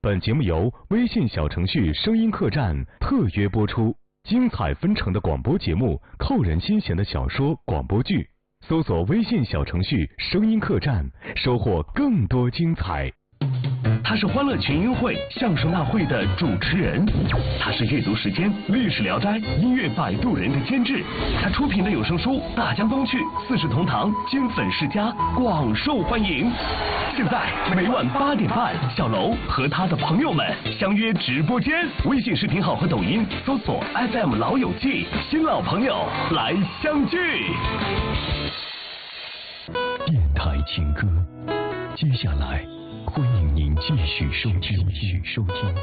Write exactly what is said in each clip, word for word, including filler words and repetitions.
本节目由微信小程序声音客栈特约播出，精彩纷呈的广播节目，扣人心弦的小说、广播剧，搜索微信小程序声音客栈，收获更多精彩。 他是欢乐群英会、相声大会的主持人，他是阅读时间、历史聊斋、音乐摆渡人的监制，他出品的有声书《大江东去》《四世同堂》《金粉世家》广受欢迎。现在每晚八点半，小楼和他的朋友们相约直播间，微信视频号和抖音搜索 F M 老友记，新老朋友来相聚。 电台情歌，接下来欢迎您继续收听。继续收听。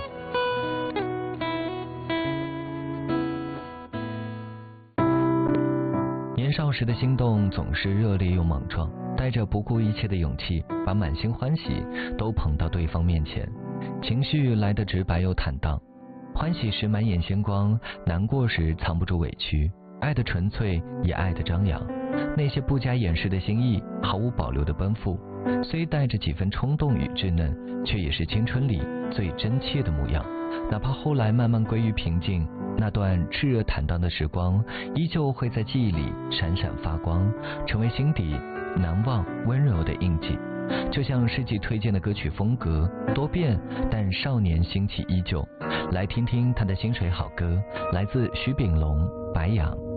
年少时的心动总是热烈又莽撞，带着不顾一切的勇气，把满心欢喜都捧到对方面前，情绪来得直白又坦荡。欢喜时满眼鲜光，难过时藏不住委屈，爱的纯粹也爱的张扬，那些不加掩饰的心意，毫无保留的奔赴，虽带着几分冲动与稚嫩，却也是青春里最真切的模样。哪怕后来慢慢归于平静，那段炽热坦荡的时光依旧会在记忆里闪闪发光，成为心底难忘温柔的印记。就像世纪推荐的歌曲风格多变，但少年心气依旧。来听听他的薪水好歌，来自徐秉龙、白杨。